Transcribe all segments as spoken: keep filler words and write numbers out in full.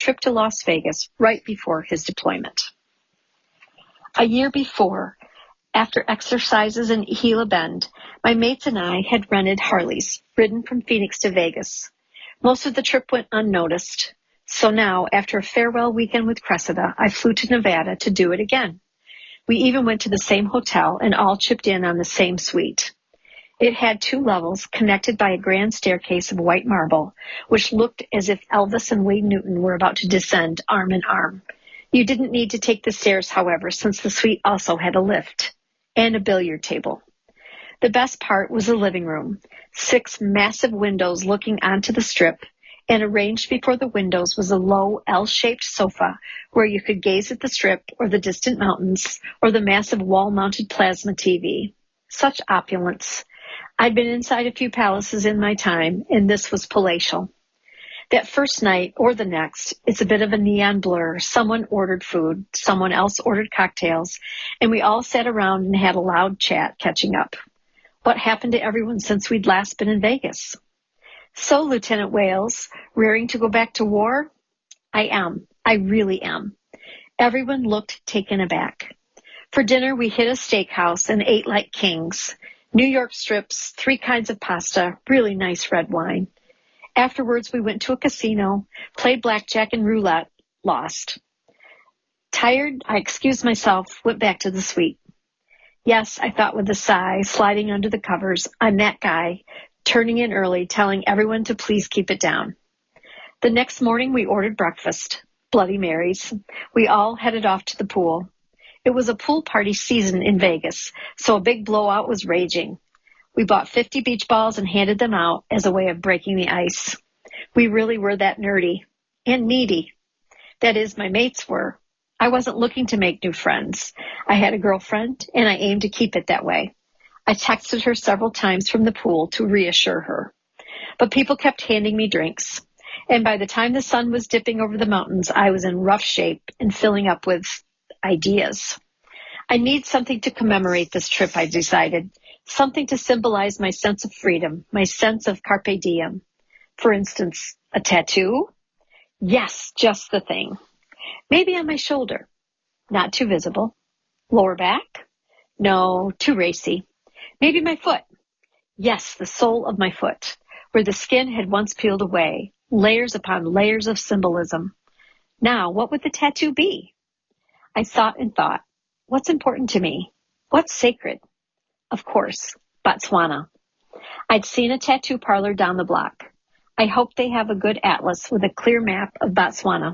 trip to Las Vegas right before his deployment. A year before, after exercises in Gila Bend, my mates and I had rented Harleys, ridden from Phoenix to Vegas. Most of the trip went unnoticed. So now, after a farewell weekend with Cressida, I flew to Nevada to do it again. We even went to the same hotel and all chipped in on the same suite. It had two levels connected by a grand staircase of white marble, which looked as if Elvis and Wayne Newton were about to descend arm in arm. You didn't need to take the stairs, however, since the suite also had a lift and a billiard table. The best part was the living room, six massive windows looking onto the strip, and arranged before the windows was a low L-shaped sofa where you could gaze at the strip or the distant mountains or the massive wall-mounted plasma T V. Such opulence. I'd been inside a few palaces in my time, and this was palatial. That first night, or the next, it's a bit of a neon blur. Someone ordered food, someone else ordered cocktails, and we all sat around and had a loud chat catching up. What happened to everyone since we'd last been in Vegas? So, Lieutenant Wales, rearing to go back to war? I am. I really am. Everyone looked taken aback. For dinner, we hit a steakhouse and ate like kings. New York strips, three kinds of pasta, really nice red wine. Afterwards, we went to a casino, played blackjack and roulette, lost. Tired, I excused myself, went back to the suite. Yes, I thought with a sigh, sliding under the covers, I'm that guy, turning in early, telling everyone to please keep it down. The next morning, we ordered breakfast, Bloody Marys. We all headed off to the pool. It was a pool party season in Vegas, so a big blowout was raging. We bought fifty beach balls and handed them out as a way of breaking the ice. We really were that nerdy and needy. That is, my mates were. I wasn't looking to make new friends. I had a girlfriend, and I aimed to keep it that way. I texted her several times from the pool to reassure her. But people kept handing me drinks, and by the time the sun was dipping over the mountains, I was in rough shape and filling up with ideas. I need something to commemorate this trip, I decided. Something to symbolize my sense of freedom, my sense of carpe diem. For instance, a tattoo? Yes, just the thing. Maybe on my shoulder. Not too visible. Lower back? No, too racy. Maybe my foot. Yes, the sole of my foot, where the skin had once peeled away, layers upon layers of symbolism. Now, what would the tattoo be? I thought and thought. What's important to me? What's sacred? Of course, Botswana. I'd seen a tattoo parlor down the block. I hoped they have a good atlas with a clear map of Botswana.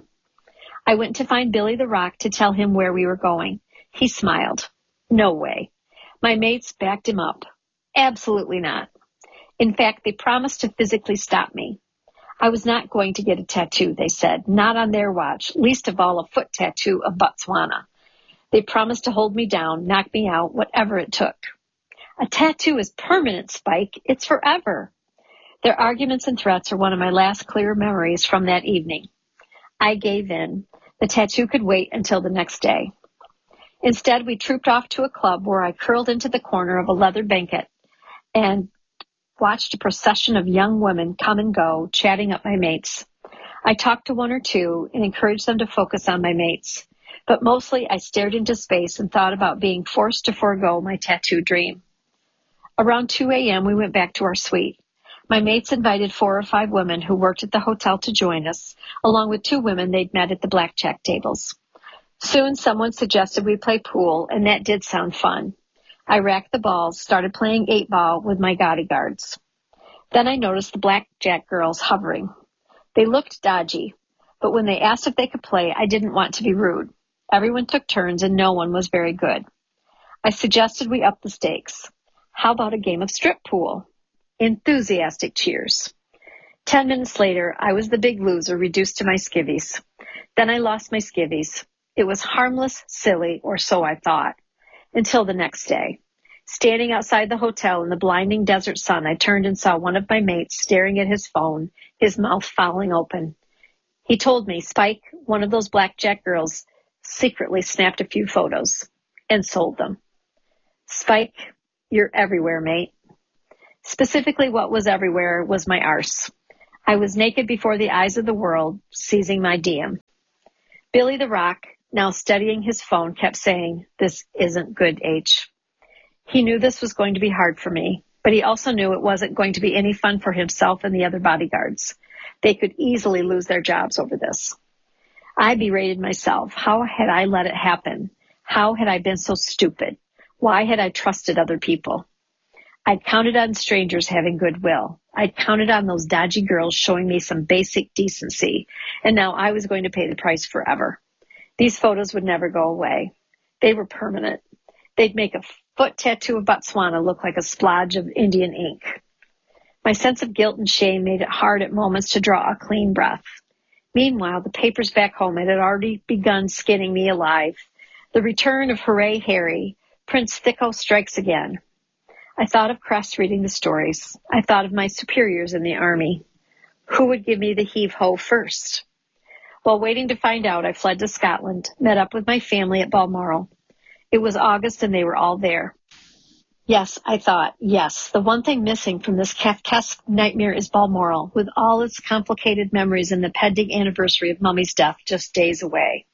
I went to find Billy the Rock to tell him where we were going. He smiled. No way. My mates backed him up. Absolutely not. In fact, they promised to physically stop me. I was not going to get a tattoo, they said, not on their watch, least of all a foot tattoo of Botswana. They promised to hold me down, knock me out, whatever it took. A tattoo is permanent, Spike. It's forever. Their arguments and threats are one of my last clear memories from that evening. I gave in. The tattoo could wait until the next day. Instead, we trooped off to a club where I curled into the corner of a leather banquet and watched a procession of young women come and go, chatting up my mates. I talked to one or two and encouraged them to focus on my mates. But mostly I stared into space and thought about being forced to forego my tattoo dream. Around two a.m., we went back to our suite. My mates invited four or five women who worked at the hotel to join us, along with two women they'd met at the blackjack tables. Soon someone suggested we play pool, and that did sound fun. I racked the balls, started playing eight ball with my bodyguards. Then I noticed the blackjack girls hovering. They looked dodgy, but when they asked if they could play, I didn't want to be rude. Everyone took turns, and no one was very good. I suggested we up the stakes. How about a game of strip pool? Enthusiastic cheers. Ten minutes later, I was the big loser, reduced to my skivvies. Then I lost my skivvies. It was harmless, silly, or so I thought, until the next day. Standing outside the hotel in the blinding desert sun, I turned and saw one of my mates staring at his phone, his mouth falling open. He told me, Spike, one of those blackjack girls, secretly snapped a few photos and sold them. Spike, you're everywhere, mate. Specifically, what was everywhere was my arse. I was naked before the eyes of the world, seizing my diem. Billy the Rock, now studying his phone, kept saying, "This isn't good, H." He knew this was going to be hard for me, but he also knew it wasn't going to be any fun for himself and the other bodyguards. They could easily lose their jobs over this. I berated myself. How had I let it happen? How had I been so stupid? Why had I trusted other people? I'd counted on strangers having goodwill. I'd counted on those dodgy girls showing me some basic decency, and now I was going to pay the price forever. These photos would never go away. They were permanent. They'd make a foot tattoo of Botswana look like a splodge of Indian ink. My sense of guilt and shame made it hard at moments to draw a clean breath. Meanwhile, the papers back home had already begun skinning me alive. The return of Hooray Harry, Prince Thicko strikes again. I thought of Cress reading the stories. I thought of my superiors in the army. Who would give me the heave-ho first? While waiting to find out, I fled to Scotland, met up with my family at Balmoral. It was August and they were all there. Yes, I thought, yes, the one thing missing from this Kafkaesque nightmare is Balmoral, with all its complicated memories and the pending anniversary of Mummy's death just days away.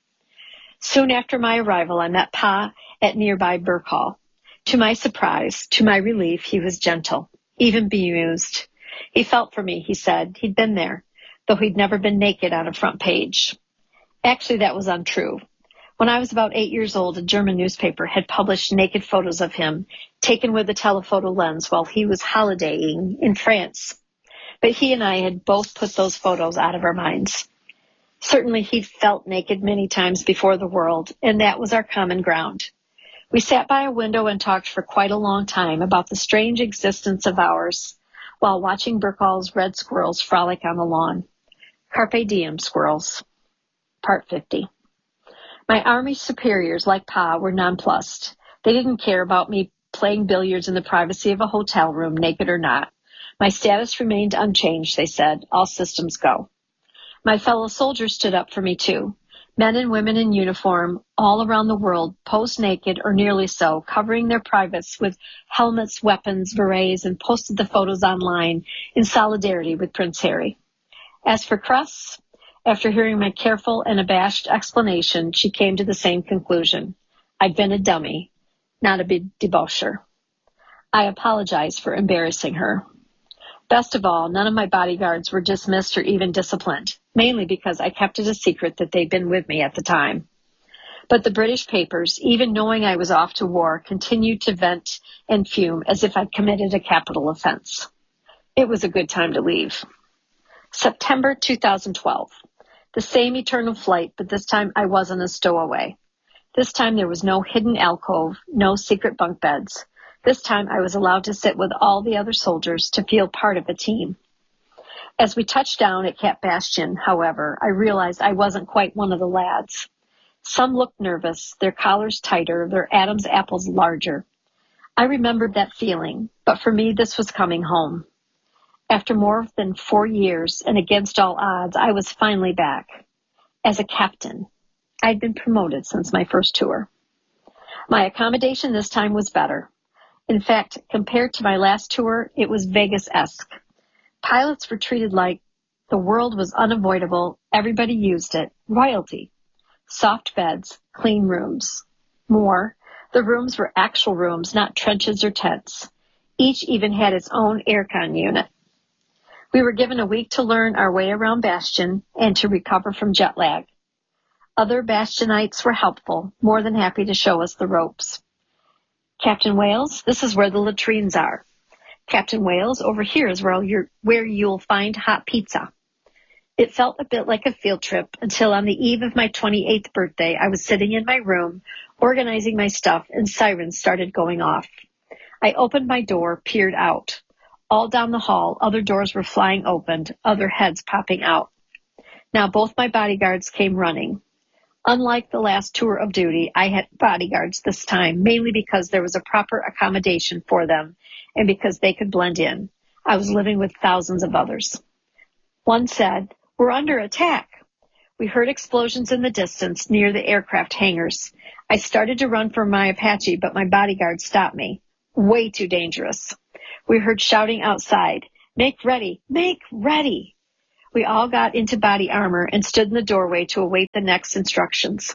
Soon after my arrival, I met Pa at nearby Birkhall. To my surprise, to my relief, he was gentle, even bemused. He felt for me, he said. He'd been there, though he'd never been naked on a front page. Actually, that was untrue. When I was about eight years old, a German newspaper had published naked photos of him, taken with a telephoto lens while he was holidaying in France. But he and I had both put those photos out of our minds. Certainly he'd felt naked many times before the world, and that was our common ground. We sat by a window and talked for quite a long time about the strange existence of ours, while watching Birkhall's red squirrels frolic on the lawn. Carpe diem, squirrels. Part fifty. My army superiors, like Pa, were nonplussed. They didn't care about me playing billiards in the privacy of a hotel room, naked or not. My status remained unchanged, they said. All systems go. My fellow soldiers stood up for me, too. Men and women in uniform all around the world posed naked or nearly so, covering their privates with helmets, weapons, berets, and posted the photos online in solidarity with Prince Harry. As for Cress, after hearing my careful and abashed explanation, she came to the same conclusion. I'd been a dummy, not a big debaucher. I apologized for embarrassing her. Best of all, none of my bodyguards were dismissed or even disciplined, mainly because I kept it a secret that they'd been with me at the time. But the British papers, even knowing I was off to war, continued to vent and fume as if I'd committed a capital offense. It was a good time to leave. September two thousand twelve. The same eternal flight, but this time I wasn't a stowaway. This time there was no hidden alcove, no secret bunk beds. This time I was allowed to sit with all the other soldiers to feel part of a team. As we touched down at Camp Bastion, however, I realized I wasn't quite one of the lads. Some looked nervous, their collars tighter, their Adam's apples larger. I remembered that feeling, but for me this was coming home. After more than four years and against all odds, I was finally back. As a captain. I'd been promoted since my first tour. My accommodation this time was better. In fact, compared to my last tour, it was Vegas-esque. Pilots were treated like the world was unavoidable, everybody used it, royalty. Soft beds, clean rooms. More, the rooms were actual rooms, not trenches or tents. Each even had its own aircon unit. We were given a week to learn our way around Bastion and to recover from jet lag. Other Bastionites were helpful, more than happy to show us the ropes. Captain Wales, this is where the latrines are. Captain Wales, over here is where, you're, where you'll find hot pizza. It felt a bit like a field trip until on the eve of my twenty-eighth birthday, I was sitting in my room, organizing my stuff, and sirens started going off. I opened my door, peered out. All down the hall, other doors were flying open, other heads popping out. Now both my bodyguards came running. Unlike the last tour of duty, I had bodyguards this time, mainly because there was a proper accommodation for them and because they could blend in. I was living with thousands of others. One said, "We're under attack." We heard explosions in the distance near the aircraft hangars. I started to run for my Apache, but my bodyguard stopped me. Way too dangerous. We heard shouting outside, "Make ready! Make ready!" We all got into body armor and stood in the doorway to await the next instructions.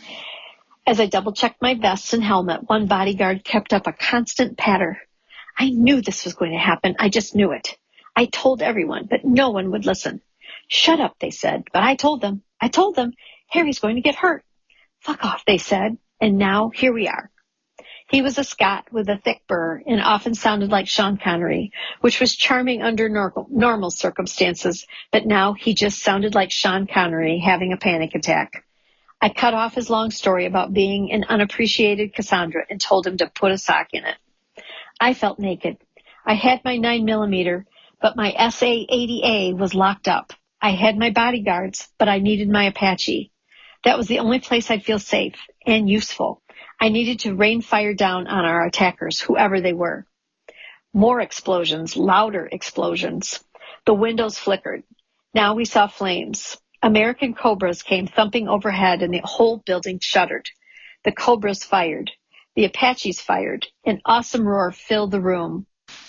As I double-checked my vest and helmet, one bodyguard kept up a constant patter. I knew this was going to happen. I just knew it. I told everyone, but no one would listen. Shut up, they said, but I told them. I told them, Harry's going to get hurt. Fuck off, they said, and now here we are. He was a Scot with a thick burr and often sounded like Sean Connery, which was charming under nor- normal circumstances, but now he just sounded like Sean Connery having a panic attack. I cut off his long story about being an unappreciated Cassandra and told him to put a sock in it. I felt naked. I had my nine millimeter, but my S A eighty A was locked up. I had my bodyguards, but I needed my Apache. That was the only place I'd feel safe and useful. I needed to rain fire down on our attackers, whoever they were. More explosions, louder explosions. The windows flickered. Now we saw flames. American Cobras came thumping overhead and the whole building shuddered. The Cobras fired. The Apaches fired. An awesome roar filled the room.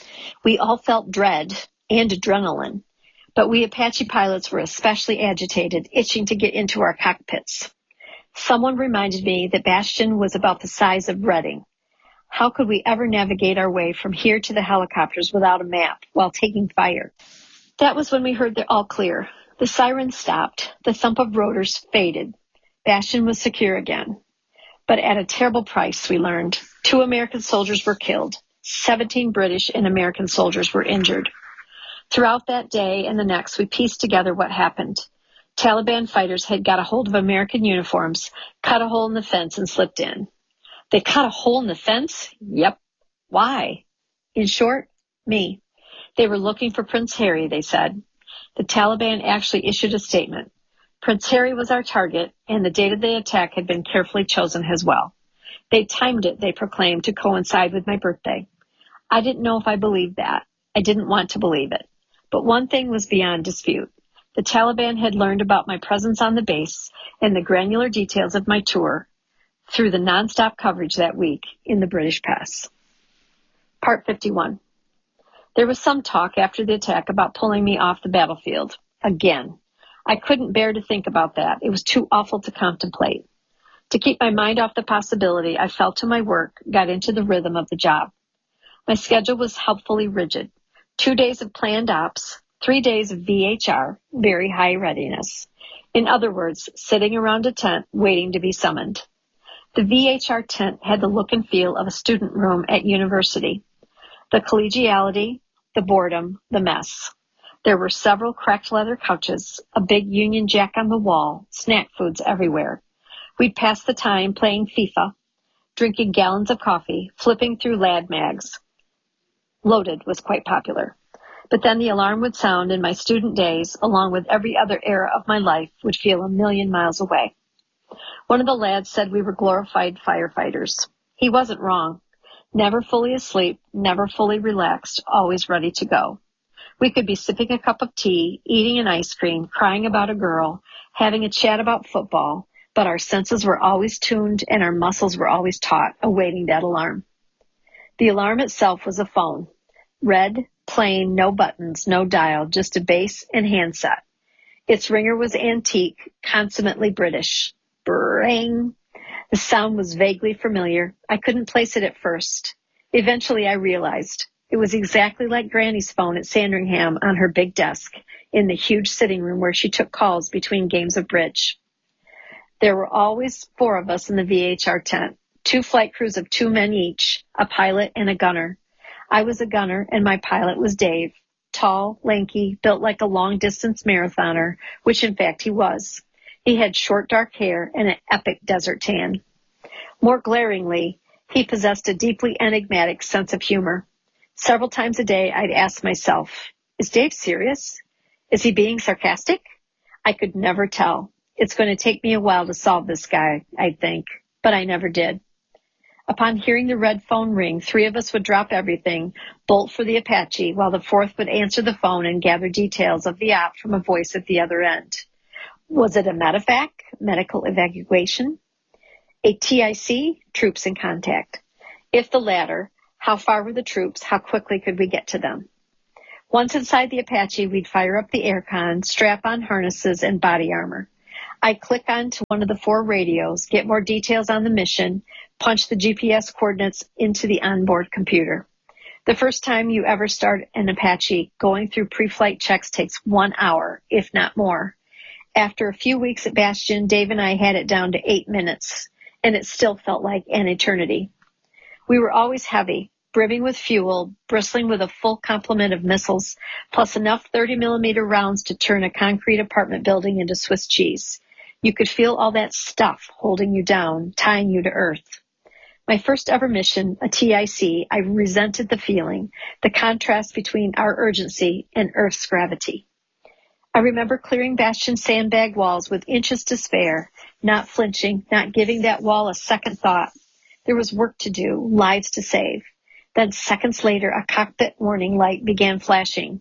We all felt dread and adrenaline, but we Apache pilots were especially agitated, itching to get into our cockpits. Someone reminded me that Bastion was about the size of Reading. How could we ever navigate our way from here to the helicopters without a map while taking fire? That was when we heard the all clear. The sirens stopped. The thump of rotors faded. Bastion was secure again. But at a terrible price, we learned. Two American soldiers were killed. Seventeen British and American soldiers were injured. Throughout that day and the next, we pieced together what happened. Taliban fighters had got a hold of American uniforms, cut a hole in the fence, and slipped in. They cut a hole in the fence? Yep. Why? In short, me. They were looking for Prince Harry, they said. The Taliban actually issued a statement. Prince Harry was our target, and the date of the attack had been carefully chosen as well. They timed it, they proclaimed, to coincide with my birthday. I didn't know if I believed that. I didn't want to believe it. But one thing was beyond dispute. The Taliban had learned about my presence on the base and the granular details of my tour through the nonstop coverage that week in the British press. Part fifty-one. There was some talk after the attack about pulling me off the battlefield. Again. I couldn't bear to think about that. It was too awful to contemplate. To keep my mind off the possibility, I fell to my work, got into the rhythm of the job. My schedule was helpfully rigid. Two days of planned ops, three days of V H R, very high readiness. In other words, sitting around a tent waiting to be summoned. The V H R tent had the look and feel of a student room at university. The collegiality, the boredom, the mess. There were several cracked leather couches, a big Union Jack on the wall, snack foods everywhere. We'd pass the time playing FIFA, drinking gallons of coffee, flipping through lad mags. Loaded was quite popular. But then the alarm would sound and my student days, along with every other era of my life, would feel a million miles away. One of the lads said we were glorified firefighters. He wasn't wrong. Never fully asleep, never fully relaxed, always ready to go. We could be sipping a cup of tea, eating an ice cream, crying about a girl, having a chat about football, but our senses were always tuned and our muscles were always taut, awaiting that alarm. The alarm itself was a phone. Red, plain, no buttons, no dial, just a base and handset. Its ringer was antique, consummately British. Bring. The sound was vaguely familiar. I couldn't place it at first. Eventually I realized. It was exactly like Granny's phone at Sandringham on her big desk in the huge sitting room where she took calls between games of bridge. There were always four of us in the V H R tent, two flight crews of two men each, a pilot and a gunner. I was a gunner and my pilot was Dave, tall, lanky, built like a long-distance marathoner, which in fact he was. He had short dark hair and an epic desert tan. More glaringly, he possessed a deeply enigmatic sense of humor. Several times a day, I'd ask myself, is Dave serious? Is he being sarcastic? I could never tell. It's going to take me a while to solve this guy, I'd think, but I never did. Upon hearing the red phone ring, three of us would drop everything, bolt for the Apache, while the fourth would answer the phone and gather details of the op from a voice at the other end. Was it a medevac, medical evacuation? A T I C, troops in contact? If the latter, how far were the troops? How quickly could we get to them? Once inside the Apache, we'd fire up the aircon, strap on harnesses and body armor. I'd click onto one of the four radios, get more details on the mission, punch the G P S coordinates into the onboard computer. The first time you ever start an Apache, going through pre-flight checks takes one hour, if not more. After a few weeks at Bastion, Dave and I had it down to eight minutes, and it still felt like an eternity. We were always heavy, brimming with fuel, bristling with a full complement of missiles, plus enough thirty millimeter rounds to turn a concrete apartment building into Swiss cheese. You could feel all that stuff holding you down, tying you to earth. My first ever mission, a T I C, I resented the feeling, the contrast between our urgency and Earth's gravity. I remember clearing Bastion sandbag walls with inches to spare, not flinching, not giving that wall a second thought. There was work to do, lives to save. Then seconds later, a cockpit warning light began flashing.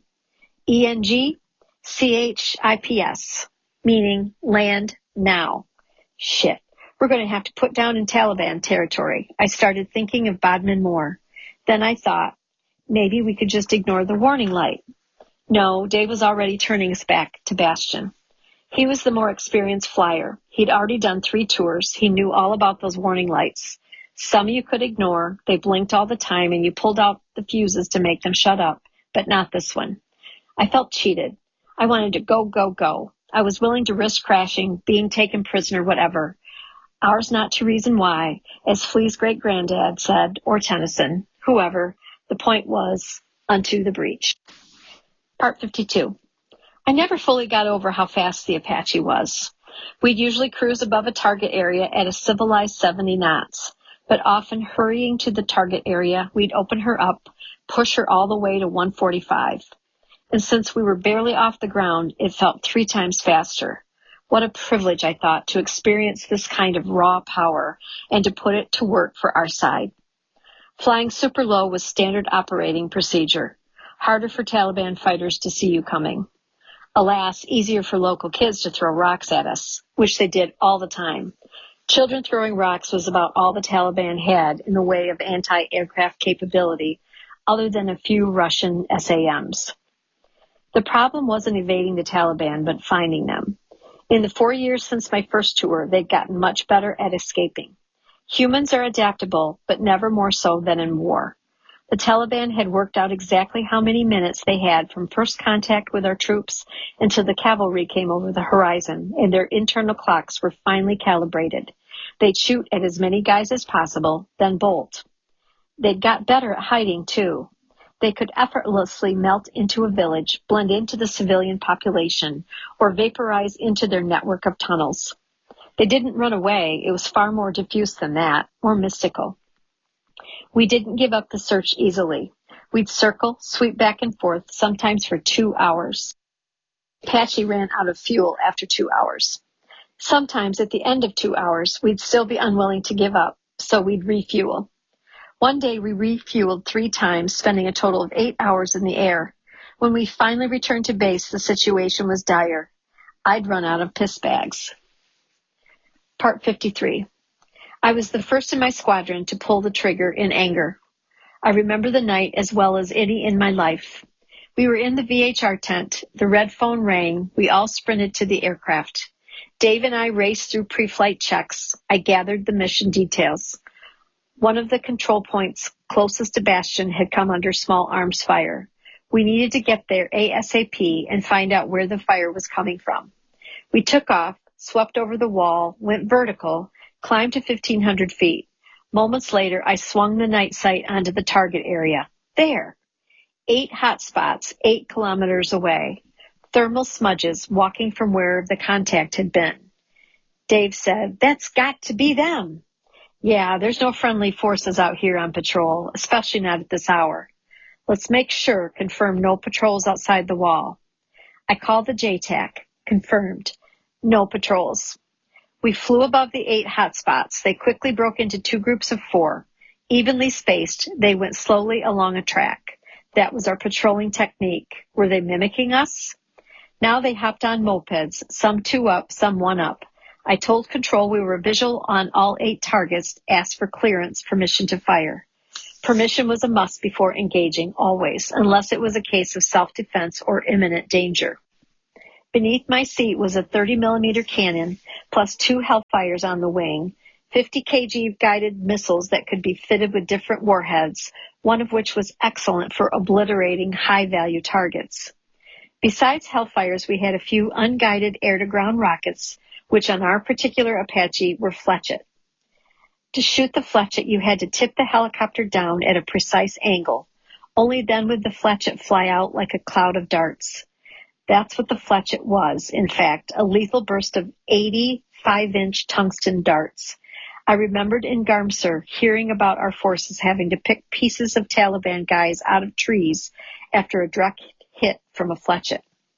E N G C H I P S, meaning land now. Shit. We're going to have to put down in Taliban territory. I started thinking of Bodmin Moor. Then I thought, maybe we could just ignore the warning light. No, Dave was already turning us back to Bastion. He was the more experienced flyer. He'd already done three tours. He knew all about those warning lights. Some you could ignore. They blinked all the time, and you pulled out the fuses to make them shut up, but not this one. I felt cheated. I wanted to go, go, go. I was willing to risk crashing, being taken prisoner, whatever. Ours not to reason why, as Flea's great-granddad said, or Tennyson, whoever. The point was, unto the breach. Part fifty-two. I never fully got over how fast the Apache was. We'd usually cruise above a target area at a civilized seventy knots, but often hurrying to the target area, we'd open her up, push her all the way to one forty-five. And since we were barely off the ground, it felt three times faster. What a privilege, I thought, to experience this kind of raw power and to put it to work for our side. Flying super low was standard operating procedure. Harder for Taliban fighters to see you coming. Alas, easier for local kids to throw rocks at us, which they did all the time. Children throwing rocks was about all the Taliban had in the way of anti-aircraft capability, other than a few Russian S A Ms. The problem wasn't evading the Taliban, but finding them. In the four years since my first tour, they'd gotten much better at escaping. Humans are adaptable, but never more so than in war. The Taliban had worked out exactly how many minutes they had from first contact with our troops until the cavalry came over the horizon, and their internal clocks were finely calibrated. They'd shoot at as many guys as possible, then bolt. They'd got better at hiding, too. They could effortlessly melt into a village, blend into the civilian population, or vaporize into their network of tunnels. They didn't run away. It was far more diffuse than that, or mystical. We didn't give up the search easily. We'd circle, sweep back and forth, sometimes for two hours. Apache ran out of fuel after two hours. Sometimes at the end of two hours, we'd still be unwilling to give up, so we'd refuel. One day we refueled three times, spending a total of eight hours in the air. When we finally returned to base, the situation was dire. I'd run out of piss bags. Part fifty-three. I was the first in my squadron to pull the trigger in anger. I remember the night as well as any in my life. We were in the V H R tent. The red phone rang. We all sprinted to the aircraft. Dave and I raced through pre-flight checks. I gathered the mission details. One of the control points closest to Bastion had come under small arms fire. We needed to get there ASAP and find out where the fire was coming from. We took off, swept over the wall, went vertical, climbed to fifteen hundred feet. Moments later, I swung the night sight onto the target area. There! Eight hot spots, eight kilometers away. Thermal smudges walking from where the contact had been. Dave said, "That's got to be them." Yeah, there's no friendly forces out here on patrol, especially not at this hour. Let's make sure, confirm no patrols outside the wall. I called the J TAC, confirmed. No patrols. We flew above the eight hotspots. They quickly broke into two groups of four. Evenly spaced, they went slowly along a track. That was our patrolling technique. Were they mimicking us? Now they hopped on mopeds, some two up, some one up. I told control we were visual on all eight targets, asked for clearance, permission to fire. Permission was a must before engaging, always, unless it was a case of self-defense or imminent danger. Beneath my seat was a thirty millimeter cannon, plus two Hellfires on the wing, fifty kilogram guided missiles that could be fitted with different warheads, one of which was excellent for obliterating high-value targets. Besides Hellfires, we had a few unguided air-to-ground rockets, which on our particular Apache were Fletchet. To shoot the Fletchet, you had to tip the helicopter down at a precise angle. Only then would the Fletchet fly out like a cloud of darts. That's what the Fletchet was, in fact, a lethal burst of eighty five-inch tungsten darts. I remembered in Garmsur hearing about our forces having to pick pieces of Taliban guys out of trees after a direct hit from a Fletchet.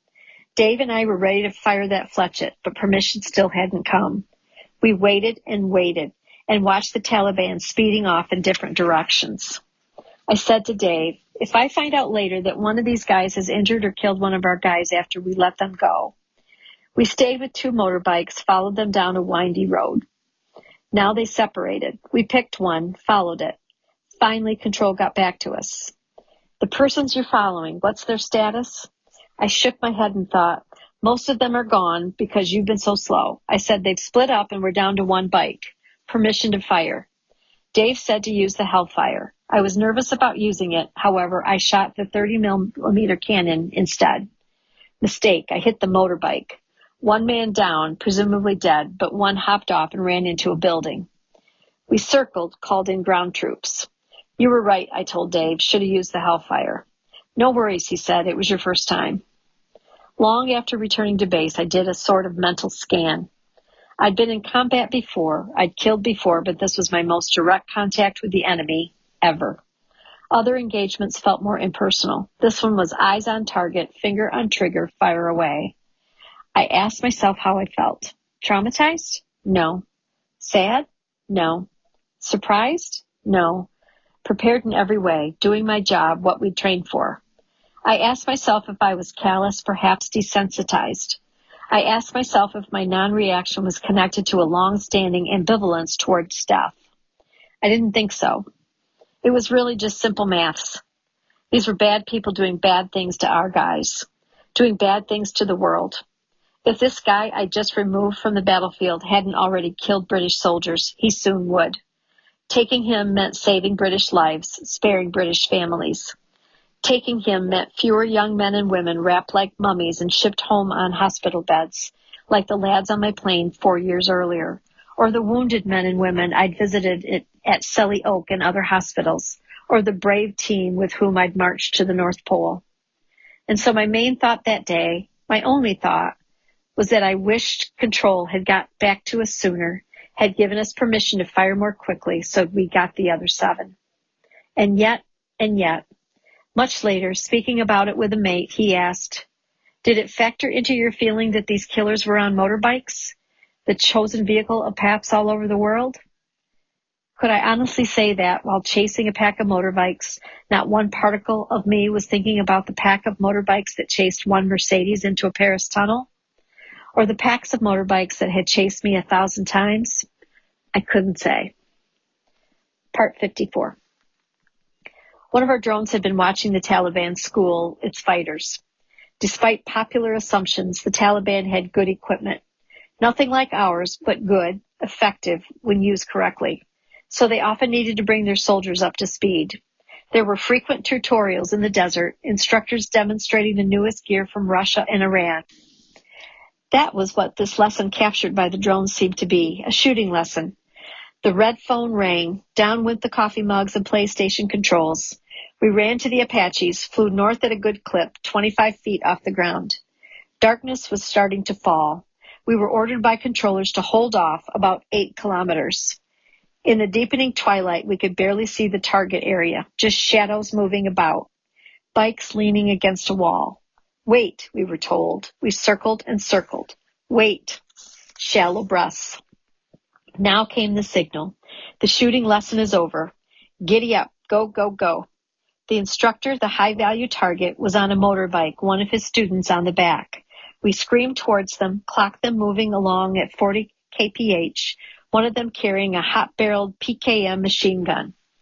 Dave and I were ready to fire that Fletchet, but permission still hadn't come. We waited and waited and watched the Taliban speeding off in different directions. I said to Dave, if I find out later that one of these guys has injured or killed one of our guys after we let them go. We stayed with two motorbikes, followed them down a windy road. Now they separated. We picked one, followed it. Finally, control got back to us. The persons you're following, what's their status? I shook my head and thought, most of them are gone because you've been so slow. I said they've split up and we're down to one bike. Permission to fire. Dave said to use the Hellfire. I was nervous about using it. However, I shot the thirty millimeter cannon instead. Mistake. I hit the motorbike. One man down, presumably dead, but one hopped off and ran into a building. We circled, called in ground troops. You were right, I told Dave. Should have used the Hellfire. No worries, he said. It was your first time. Long after returning to base, I did a sort of mental scan. I'd been in combat before, I'd killed before, but this was my most direct contact with the enemy ever. Other engagements felt more impersonal. This one was eyes on target, finger on trigger, fire away. I asked myself how I felt. Traumatized? No. Sad? No. Surprised? No. Prepared in every way, doing my job, what we'd trained for. I asked myself if I was callous, perhaps desensitized. I asked myself if my non-reaction was connected to a long-standing ambivalence towards death. I didn't think so. It was really just simple maths. These were bad people doing bad things to our guys, doing bad things to the world. If this guy I just removed from the battlefield hadn't already killed British soldiers, he soon would. Taking him meant saving British lives, sparing British families. Taking him meant fewer young men and women wrapped like mummies and shipped home on hospital beds, like the lads on my plane four years earlier, or the wounded men and women I'd visited at, at Selly Oak and other hospitals, or the brave team with whom I'd marched to the North Pole. And so my main thought that day, my only thought, was that I wished control had got back to us sooner, had given us permission to fire more quickly so we got the other seven. And yet, and yet, much later, speaking about it with a mate, he asked, did it factor into your feeling that these killers were on motorbikes, the chosen vehicle of paps all over the world? Could I honestly say that while chasing a pack of motorbikes, not one particle of me was thinking about the pack of motorbikes that chased one Mercedes into a Paris tunnel? Or the packs of motorbikes that had chased me a thousand times? I couldn't say. Part fifty-four. One of our drones had been watching the Taliban school its fighters. Despite popular assumptions, the Taliban had good equipment. Nothing like ours, but good, effective when used correctly. So they often needed to bring their soldiers up to speed. There were frequent tutorials in the desert, instructors demonstrating the newest gear from Russia and Iran. That was what this lesson captured by the drones seemed to be, a shooting lesson. The red phone rang. Down went the coffee mugs and PlayStation controls. We ran to the Apaches, flew north at a good clip, twenty-five feet off the ground. Darkness was starting to fall. We were ordered by controllers to hold off about eight kilometers. In the deepening twilight, we could barely see the target area, just shadows moving about, bikes leaning against a wall. Wait, we were told. We circled and circled. Wait. Shallow breaths. Now came the signal. The shooting lesson is over. Giddy up. Go, go, go. The instructor, the high-value target, was on a motorbike, one of his students on the back. We screamed towards them, clocked them moving along at forty kilometers per hour, one of them carrying a hot-barreled P K M machine gun.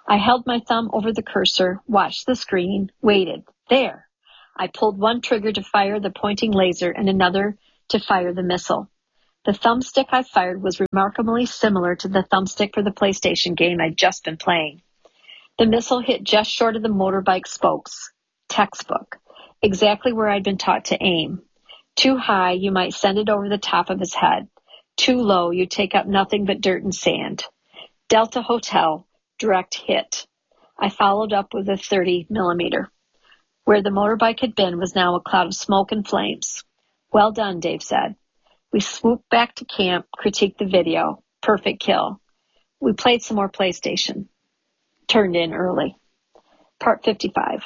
I held my thumb over the cursor, watched the screen, waited. There! I pulled one trigger to fire the pointing laser and another to fire the missile. The thumbstick I fired was remarkably similar to the thumbstick for the PlayStation game I'd just been playing. The missile hit just short of the motorbike spokes. Textbook. Exactly where I'd been taught to aim. Too high, you might send it over the top of his head. Too low, you take up nothing but dirt and sand. Delta Hotel, direct hit. I followed up with a thirty millimeter. Where the motorbike had been was now a cloud of smoke and flames. Well done, Dave said. We swooped back to camp, critiqued the video. Perfect kill. We played some more PlayStation. Turned in early. Part fifty-five.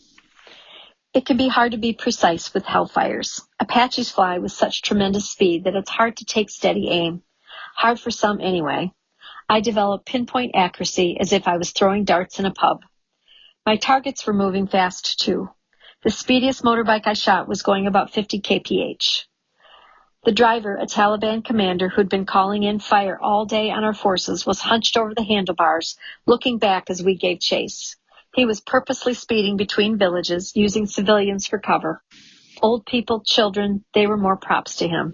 It can be hard to be precise with hellfires. Apaches fly with such tremendous speed that it's hard to take steady aim. Hard for some anyway. I developed pinpoint accuracy as if I was throwing darts in a pub. My targets were moving fast too. The speediest motorbike I shot was going about fifty kilometers per hour. The driver, a Taliban commander who'd been calling in fire all day on our forces, was hunched over the handlebars, looking back as we gave chase. He was purposely speeding between villages, using civilians for cover. Old people, children, they were more props to him.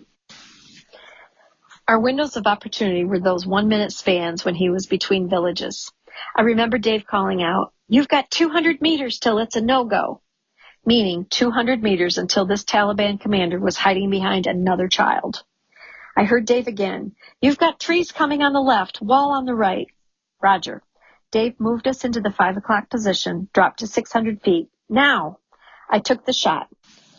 Our windows of opportunity were those one-minute spans when he was between villages. I remember Dave calling out, "You've got two hundred meters till it's a no-go," meaning two hundred meters until this Taliban commander was hiding behind another child. I heard Dave again, "You've got trees coming on the left, wall on the right." Roger. Dave moved us into the five o'clock position, dropped to six hundred feet. Now! I took the shot.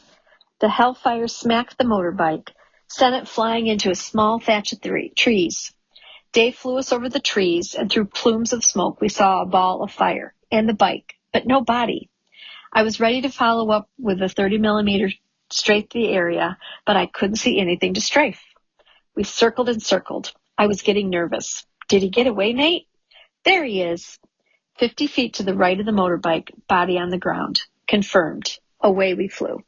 The hellfire smacked the motorbike, sent it flying into a small thatch of three, trees. Dave flew us over the trees, and through plumes of smoke we saw a ball of fire, and the bike, but no body. I was ready to follow up with a thirty millimeter straight to the area, but I couldn't see anything to strafe. We circled and circled. I was getting nervous. Did he get away, mate? There he is. Fifty feet to the right of the motorbike, body on the ground. Confirmed. Away we flew.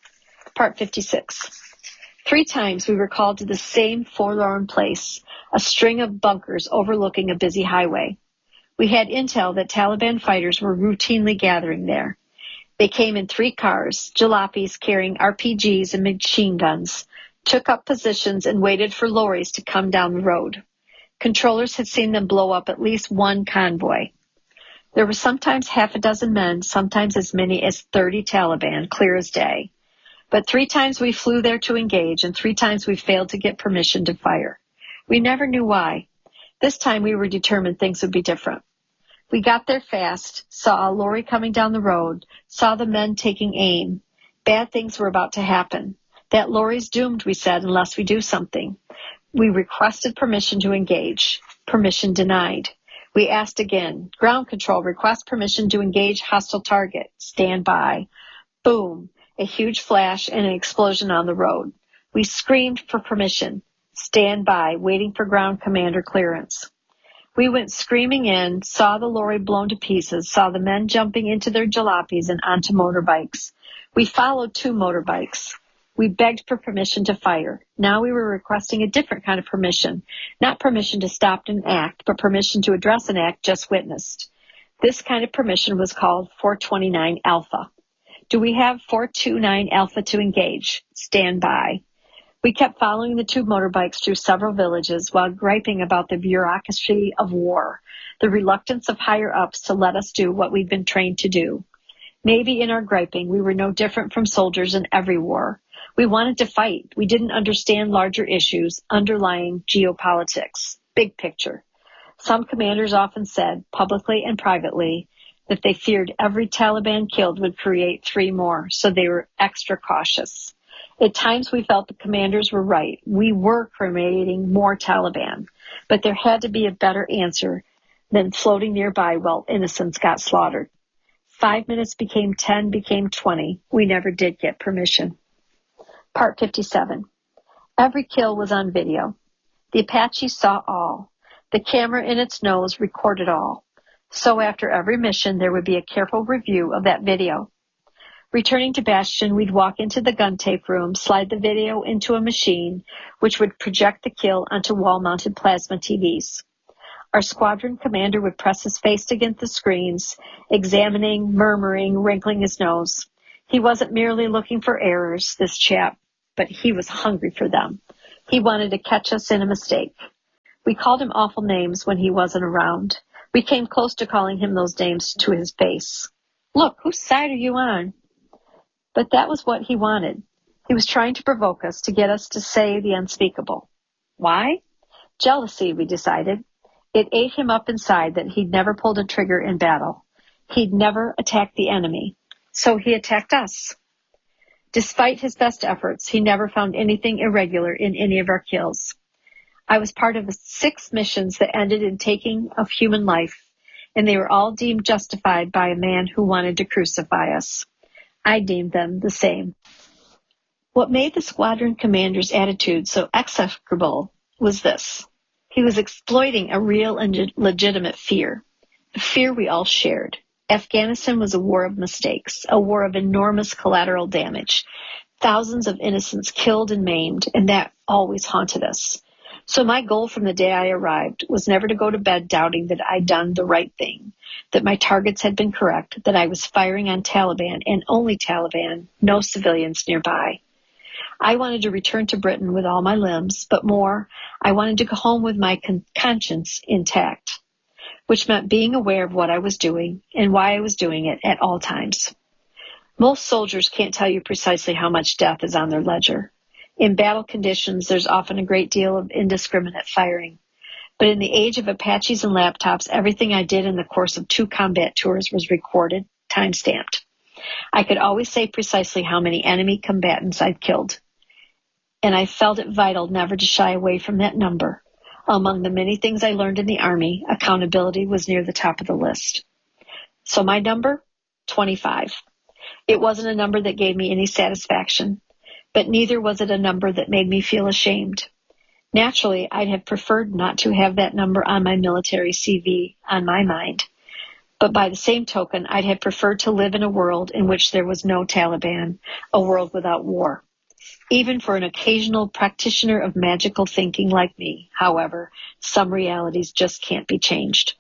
Part fifty-six. Three times we were called to the same forlorn place, a string of bunkers overlooking a busy highway. We had intel that Taliban fighters were routinely gathering there. They came in three cars, jalopies carrying R P Gs and machine guns, took up positions and waited for lorries to come down the road. Controllers had seen them blow up at least one convoy. There were sometimes half a dozen men, sometimes as many as thirty Taliban, clear as day. But three times we flew there to engage, and three times we failed to get permission to fire. We never knew why. This time we were determined things would be different. We got there fast, saw a lorry coming down the road, saw the men taking aim. Bad things were about to happen. That lorry's doomed, we said, unless we do something. We requested permission to engage. Permission denied. We asked again. Ground control, request permission to engage hostile target. Stand by. Boom. A huge flash and an explosion on the road. We screamed for permission. Stand by, waiting for ground commander clearance. We went screaming in, saw the lorry blown to pieces, saw the men jumping into their jalopies and onto motorbikes. We followed two motorbikes. We begged for permission to fire. Now we were requesting a different kind of permission. Not permission to stop an act, but permission to address an act just witnessed. This kind of permission was called four twenty-nine Alpha. Do we have four twenty-nine Alpha to engage? Stand by. We kept following the two motorbikes through several villages while griping about the bureaucracy of war, the reluctance of higher-ups to let us do what we'd been trained to do. Maybe in our griping, we were no different from soldiers in every war. We wanted to fight. We didn't understand larger issues, underlying geopolitics, big picture. Some commanders often said, publicly and privately, that they feared every Taliban killed would create three more, so they were extra cautious. At times we felt the commanders were right. We were creating more Taliban, but there had to be a better answer than floating nearby while innocents got slaughtered. Five minutes became ten, became twenty. We never did get permission. Part fifty-seven. Every kill was on video. The Apaches saw all. The camera in its nose recorded all. So after every mission, there would be a careful review of that video. Returning to Bastion, we'd walk into the gun tape room, slide the video into a machine, which would project the kill onto wall-mounted plasma T Vs. Our squadron commander would press his face against the screens, examining, murmuring, wrinkling his nose. He wasn't merely looking for errors, this chap, but he was hungry for them. He wanted to catch us in a mistake. We called him awful names when he wasn't around. We came close to calling him those names to his face. Look, whose side are you on? But that was what he wanted. He was trying to provoke us, to get us to say the unspeakable. Why? Jealousy, we decided. It ate him up inside that he'd never pulled a trigger in battle. He'd never attacked the enemy. So he attacked us. Despite his best efforts, he never found anything irregular in any of our kills. I was part of six missions that ended in taking of human life, and they were all deemed justified by a man who wanted to crucify us. I deemed them the same. What made the squadron commander's attitude so execrable was this. He was exploiting a real and legitimate fear, a fear we all shared. Afghanistan was a war of mistakes, a war of enormous collateral damage, thousands of innocents killed and maimed, and that always haunted us. So my goal from the day I arrived was never to go to bed doubting that I'd done the right thing, that my targets had been correct, that I was firing on Taliban and only Taliban, no civilians nearby. I wanted to return to Britain with all my limbs, but more, I wanted to go home with my con- conscience intact, which meant being aware of what I was doing and why I was doing it at all times. Most soldiers can't tell you precisely how much death is on their ledger. In battle conditions, there's often a great deal of indiscriminate firing. But in the age of Apaches and laptops, everything I did in the course of two combat tours was recorded, time-stamped. I could always say precisely how many enemy combatants I'd killed. And I felt it vital never to shy away from that number. Among the many things I learned in the Army, accountability was near the top of the list. So my number? twenty-five. It wasn't a number that gave me any satisfaction, but neither was it a number that made me feel ashamed. Naturally, I'd have preferred not to have that number on my military C V on my mind. But by the same token, I'd have preferred to live in a world in which there was no Taliban, a world without war. Even for an occasional practitioner of magical thinking like me, however, some realities just can't be changed.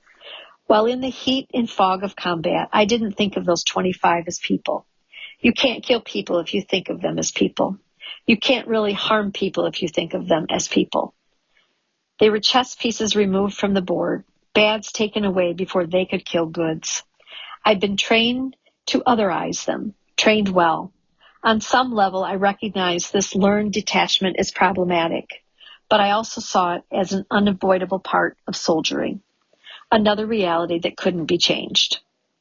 While in the heat and fog of combat, I didn't think of those twenty-five as people. You can't kill people if you think of them as people. You can't really harm people if you think of them as people. They were chess pieces removed from the board, bads taken away before they could kill goods. I'd been trained to otherize them, trained well. On some level, I recognized this learned detachment as problematic, but I also saw it as an unavoidable part of soldiering, another reality that couldn't be changed.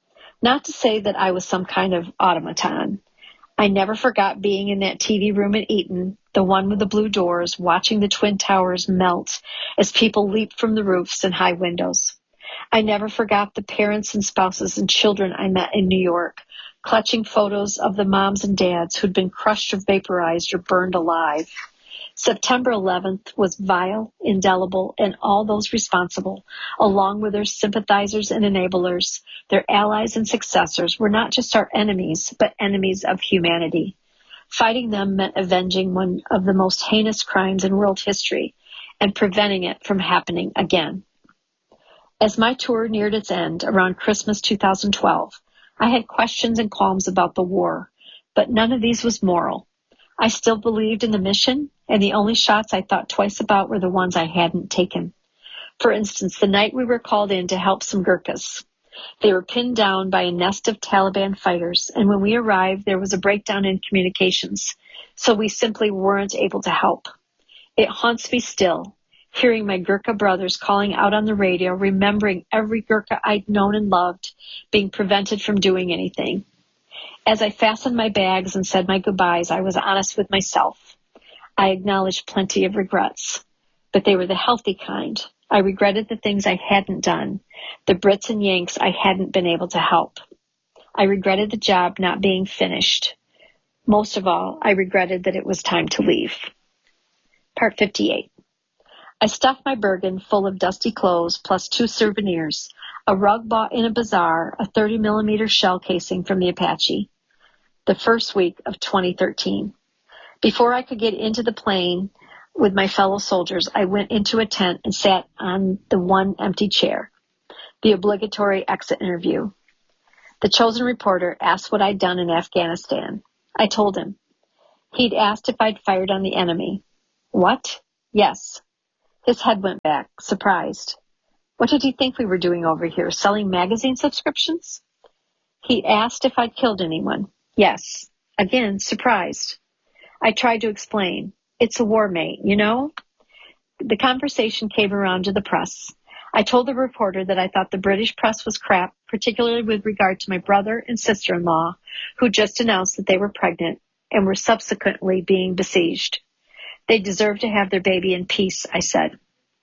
Not to say that I was some kind of automaton. I never forgot being in that T V room at Eton, the one with the blue doors, watching the Twin Towers melt as people leaped from the roofs and high windows. I never forgot the parents and spouses and children I met in New York, clutching photos of the moms and dads who'd been crushed or vaporized or burned alive. September eleventh was vile, indelible, and all those responsible, along with their sympathizers and enablers, their allies and successors, were not just our enemies, but enemies of humanity. Fighting them meant avenging one of the most heinous crimes in world history and preventing it from happening again. As my tour neared its end around Christmas two thousand twelve, I had questions and qualms about the war, but none of these was moral. I still believed in the mission, and the only shots I thought twice about were the ones I hadn't taken. For instance, the night we were called in to help some Gurkhas. They were pinned down by a nest of Taliban fighters, and when we arrived, there was a breakdown in communications, so we simply weren't able to help. It haunts me still, hearing my Gurkha brothers calling out on the radio, remembering every Gurkha I'd known and loved, being prevented from doing anything. As I fastened my bags and said my goodbyes, I was honest with myself. I acknowledged plenty of regrets, but they were the healthy kind. I regretted the things I hadn't done, the Brits and Yanks I hadn't been able to help. I regretted the job not being finished. Most of all, I regretted that it was time to leave. Part fifty-eight. I stuffed my Bergen full of dusty clothes plus two souvenirs, a rug bought in a bazaar, a thirty millimeter shell casing from the Apache, the first week of twenty thirteen. Before I could get into the plane, with my fellow soldiers, I went into a tent and sat on the one empty chair, the obligatory exit interview. The chosen reporter asked what I'd done in Afghanistan. I told him. He'd asked if I'd fired on the enemy. What? Yes. His head went back, surprised. What did he think we were doing over here, selling magazine subscriptions? He asked if I'd killed anyone. Yes. Again, surprised. I tried to explain. It's a war, mate, you know? The conversation came around to the press. I told the reporter that I thought the British press was crap, particularly with regard to my brother and sister-in-law, who just announced that they were pregnant and were subsequently being besieged. They deserve to have their baby in peace, I said.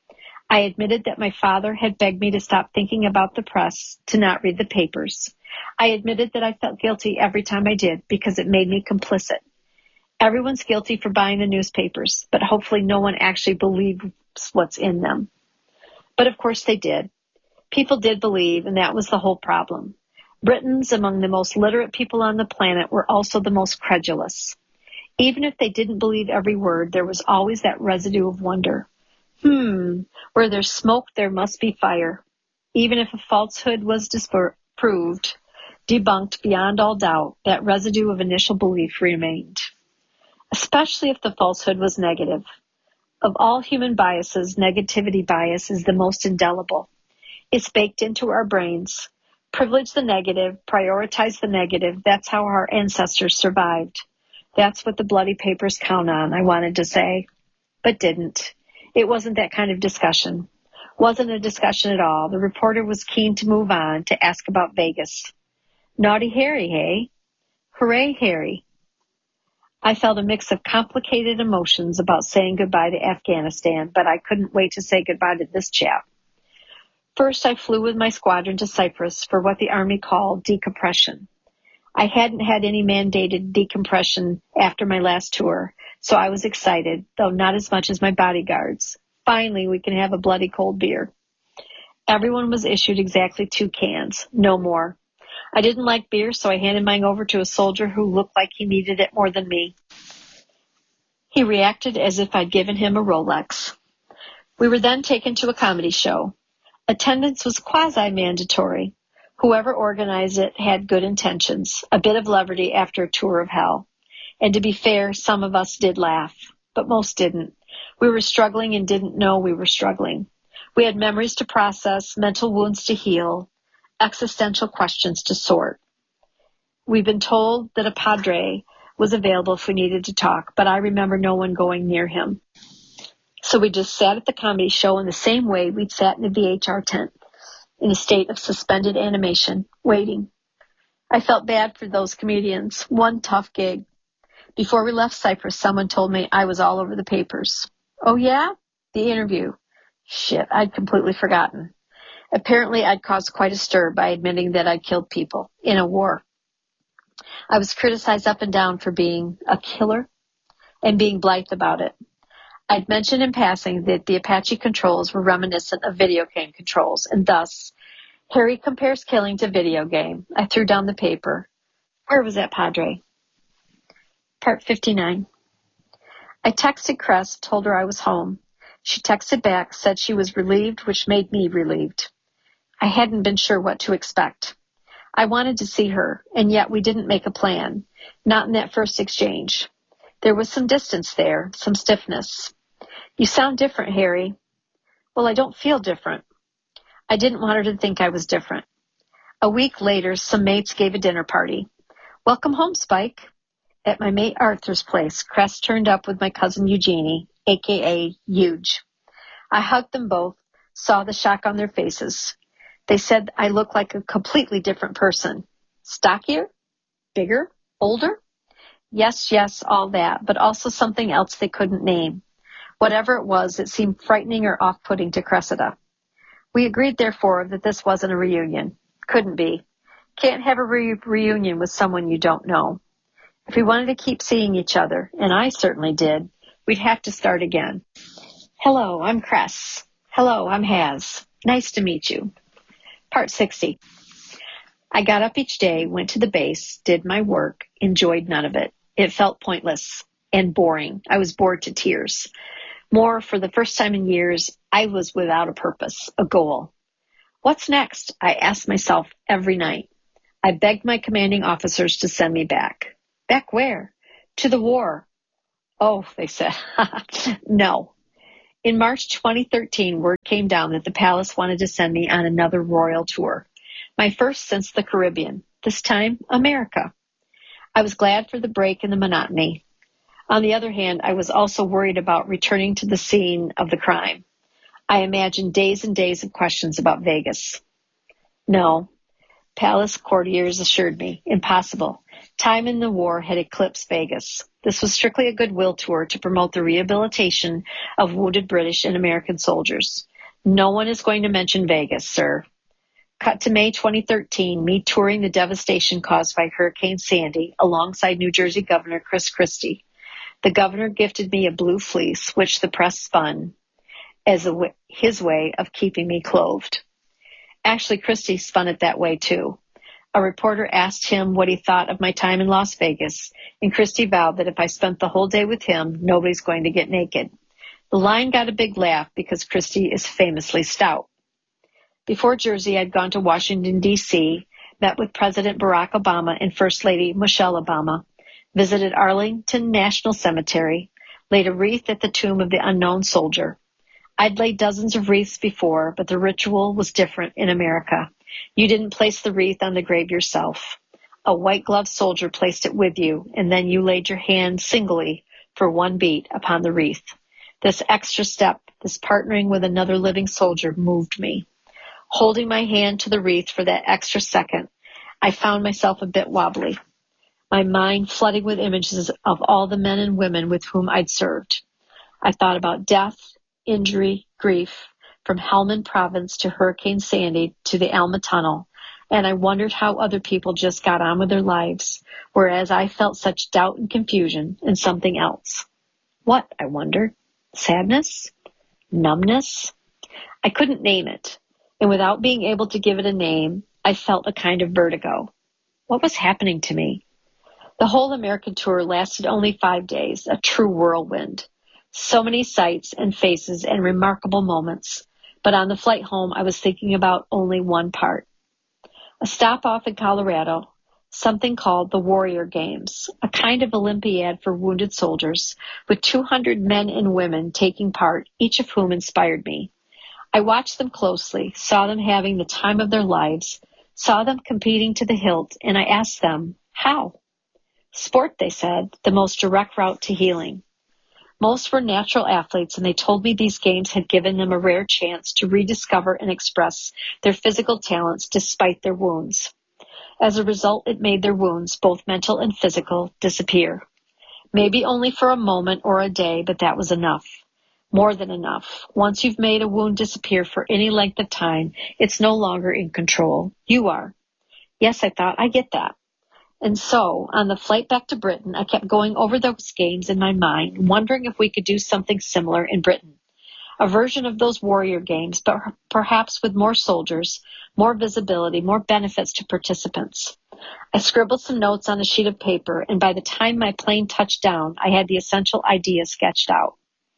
I admitted that my father had begged me to stop thinking about the press, to not read the papers. I admitted that I felt guilty every time I did because it made me complicit. Everyone's guilty for buying the newspapers, but hopefully no one actually believes what's in them. But of course they did. People did believe, and that was the whole problem. Britons, among the most literate people on the planet, were also the most credulous. Even if they didn't believe every word, there was always that residue of wonder. Hmm, where there's smoke, there must be fire. Even if a falsehood was disproved, debunked beyond all doubt, that residue of initial belief remained. Especially if the falsehood was negative. Of all human biases, negativity bias is the most indelible. It's baked into our brains. Privilege the negative, prioritize the negative. That's how our ancestors survived. That's what the bloody papers count on, I wanted to say, but didn't. It wasn't that kind of discussion. Wasn't a discussion at all. The reporter was keen to move on, to ask about Vegas. Naughty Harry, hey? Hooray, Harry. I felt a mix of complicated emotions about saying goodbye to Afghanistan, but I couldn't wait to say goodbye to this chap. First, I flew with my squadron to Cyprus for what the Army called decompression. I hadn't had any mandated decompression after my last tour, so I was excited, though not as much as my bodyguards. Finally, we can have a bloody cold beer. Everyone was issued exactly two cans, no more. I didn't like beer, so I handed mine over to a soldier who looked like he needed it more than me. He reacted as if I'd given him a Rolex. We were then taken to a comedy show. Attendance was quasi-mandatory. Whoever organized it had good intentions, a bit of levity after a tour of hell. And to be fair, some of us did laugh, but most didn't. We were struggling and didn't know we were struggling. We had memories to process, mental wounds to heal, existential questions to sort. We've been told that a padre was available if we needed to talk, but I remember no one going near him. So we just sat at the comedy show in the same way we'd sat in the V H R tent, in a state of suspended animation, waiting. I felt bad for those comedians. One tough gig. Before we left Cyprus, someone told me I was all over the papers. Oh yeah? The interview. Shit, I'd completely forgotten. Apparently, I'd caused quite a stir by admitting that I'd killed people in a war. I was criticized up and down for being a killer and being blithe about it. I'd mentioned in passing that the Apache controls were reminiscent of video game controls, and thus, Harry compares killing to video game. I threw down the paper. Where was that padre? Part fifty-nine. I texted Cress, told her I was home. She texted back, said she was relieved, which made me relieved. I hadn't been sure what to expect. I wanted to see her, and yet we didn't make a plan, not in that first exchange. There was some distance there, some stiffness. You sound different, Harry. Well, I don't feel different. I didn't want her to think I was different. A week later, some mates gave a dinner party. Welcome home, Spike. At my mate Arthur's place, Cress turned up with my cousin Eugenie, a k a. Huge. I hugged them both, saw the shock on their faces. They said I looked like a completely different person. Stockier? Bigger? Older? Yes, yes, all that, but also something else they couldn't name. Whatever it was, it seemed frightening or off-putting to Cressida. We agreed, therefore, that this wasn't a reunion. Couldn't be. Can't have a re- reunion with someone you don't know. If we wanted to keep seeing each other, and I certainly did, we'd have to start again. Hello, I'm Cress. Hello, I'm Haz. Nice to meet you. Part sixty. I got up each day, went to the base, did my work, enjoyed none of it. It felt pointless and boring. I was bored to tears. More, for the first time in years, I was without a purpose, a goal. What's next? I asked myself every night. I begged my commanding officers to send me back. Back where? To the war. Oh, they said, no. In March twenty thirteen, word came down that the palace wanted to send me on another royal tour. My first since the Caribbean, this time America. I was glad for the break and the monotony. On the other hand, I was also worried about returning to the scene of the crime. I imagined days and days of questions about Vegas. No, palace courtiers assured me, impossible. Time in the war had eclipsed Vegas. This was strictly a goodwill tour to promote the rehabilitation of wounded British and American soldiers. No one is going to mention Vegas, sir. Cut to May twenty thirteen, me touring the devastation caused by Hurricane Sandy alongside New Jersey Governor Chris Christie. The governor gifted me a blue fleece, which the press spun as a w- his way of keeping me clothed. Actually, Christie spun it that way, too. A reporter asked him what he thought of my time in Las Vegas, and Christie vowed that if I spent the whole day with him, nobody's going to get naked. The line got a big laugh because Christie is famously stout. Before Jersey, I'd gone to Washington, D C, met with President Barack Obama and First Lady Michelle Obama, visited Arlington National Cemetery, laid a wreath at the tomb of the unknown soldier. I'd laid dozens of wreaths before, but the ritual was different in America. You didn't place the wreath on the grave yourself. A white-gloved soldier placed it with you, and then you laid your hand singly for one beat upon the wreath. This extra step, this partnering with another living soldier, moved me. Holding my hand to the wreath for that extra second, I found myself a bit wobbly, my mind flooding with images of all the men and women with whom I'd served. I thought about death, injury, grief, from Helmand Province to Hurricane Sandy to the Alma Tunnel, and I wondered how other people just got on with their lives, whereas I felt such doubt and confusion and something else. What, I wondered? Sadness? Numbness? I couldn't name it, and without being able to give it a name, I felt a kind of vertigo. What was happening to me? The whole American tour lasted only five days, a true whirlwind. So many sights and faces and remarkable moments. But on the flight home, I was thinking about only one part. A stop off in Colorado, something called the Warrior Games, a kind of Olympiad for wounded soldiers, with two hundred men and women taking part, each of whom inspired me. I watched them closely, saw them having the time of their lives, saw them competing to the hilt, and I asked them, how? Sport, they said, the most direct route to healing. Most were natural athletes, and they told me these games had given them a rare chance to rediscover and express their physical talents despite their wounds. As a result, it made their wounds, both mental and physical, disappear. Maybe only for a moment or a day, but that was enough. More than enough. Once you've made a wound disappear for any length of time, it's no longer in control. You are. Yes, I thought, I get that. And so, on the flight back to Britain, I kept going over those games in my mind, wondering if we could do something similar in Britain. A version of those warrior games, but perhaps with more soldiers, more visibility, more benefits to participants. I scribbled some notes on a sheet of paper, and by the time my plane touched down, I had the essential idea sketched out.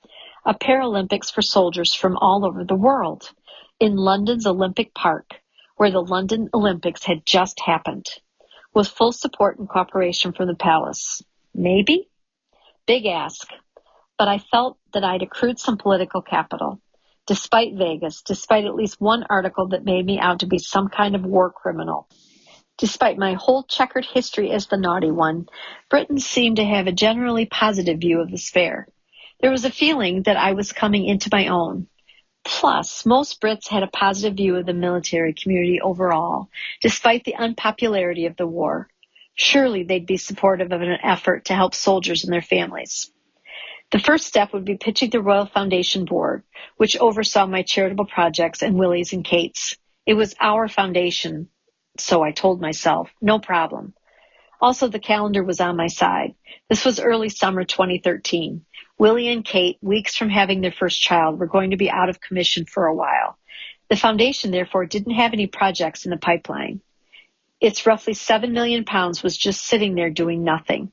A Paralympics for soldiers from all over the world, in London's Olympic Park, where the London Olympics had just happened, with full support and cooperation from the palace. Maybe? Big ask. But I felt that I'd accrued some political capital. Despite Vegas, despite at least one article that made me out to be some kind of war criminal, despite my whole checkered history as the naughty one, Britons seemed to have a generally positive view of this fair. There was a feeling that I was coming into my own. Plus, most Brits had a positive view of the military community overall, despite the unpopularity of the war. Surely they'd be supportive of an effort to help soldiers and their families. The first step would be pitching the Royal Foundation Board, which oversaw my charitable projects and Willie's and Kate's. It was our foundation, so I told myself, no problem. Also, the calendar was on my side. This was early summer twenty thirteen. Willie and Kate, weeks from having their first child, were going to be out of commission for a while. The foundation, therefore, didn't have any projects in the pipeline. Its roughly seven million pounds was just sitting there doing nothing.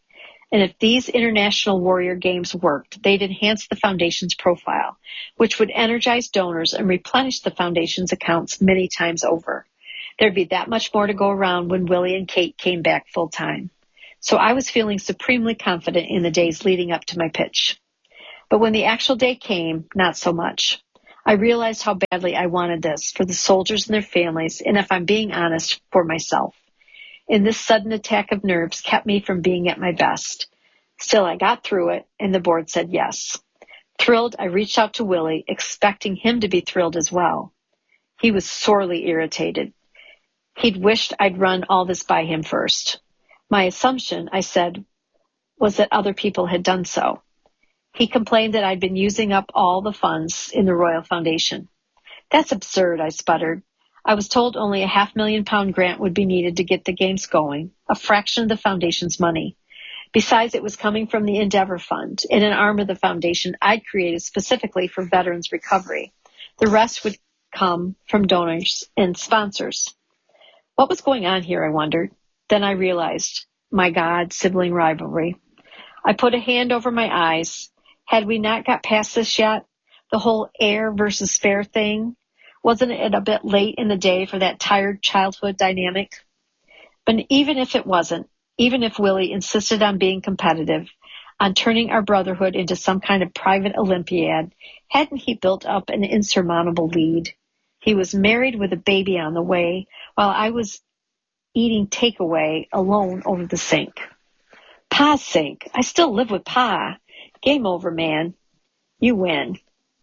And if these International Warrior Games worked, they'd enhance the foundation's profile, which would energize donors and replenish the foundation's accounts many times over. There'd be that much more to go around when Willie and Kate came back full time. So I was feeling supremely confident in the days leading up to my pitch. But when the actual day came, not so much. I realized how badly I wanted this for the soldiers and their families, and if I'm being honest, for myself. And this sudden attack of nerves kept me from being at my best. Still, I got through it, and the board said yes. Thrilled, I reached out to Willie, expecting him to be thrilled as well. He was sorely irritated. He'd wished I'd run all this by him first. My assumption, I said, was that other people had done so. He complained that I'd been using up all the funds in the Royal Foundation. That's absurd, I sputtered. I was told only a half million pound grant would be needed to get the games going, a fraction of the foundation's money. Besides, it was coming from the Endeavor Fund, in an arm of the foundation I'd created specifically for veterans recovery. The rest would come from donors and sponsors. What was going on here, I wondered. Then I realized, my God, sibling rivalry. I put a hand over my eyes. Had we not got past this yet? The whole heir versus spare thing? Wasn't it a bit late in the day for that tired childhood dynamic? But even if it wasn't, even if Willie insisted on being competitive, on turning our brotherhood into some kind of private Olympiad, hadn't he built up an insurmountable lead? He was married with a baby on the way, while I was eating takeaway alone over the sink. Pa's sink. I still live with Pa. Game over, man. You win.